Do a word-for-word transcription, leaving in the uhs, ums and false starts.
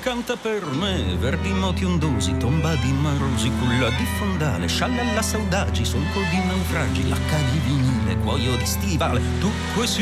canta per me, verdi moti ondosi, tomba di marosi, culla di fondale, sciallella saudagi, solco di naufragi, lacca di vinile, cuoio di stivale, tu questo